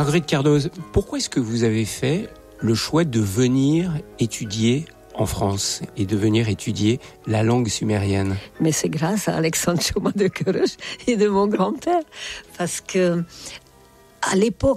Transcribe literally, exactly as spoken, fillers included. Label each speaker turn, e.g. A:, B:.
A: Marguerite Cardoz, pourquoi est-ce que vous avez fait le choix de venir étudier en France et de venir étudier la langue sumérienne?
B: Mais c'est grâce à Alexandre Choma de Queuroche et de mon grand-père. Parce que, à l'époque,